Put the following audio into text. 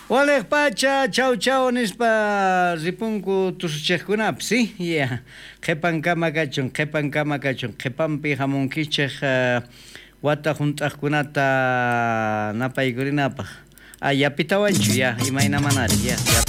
Oleg pacha, chau chau nispa ripunku tusuchejkunap, sí, ya. Qepan kama kachun, qepanpi hamunkichej wata junt'aqkunata napaykurinapaj. Yapitawanchu ya, imayna manari ya.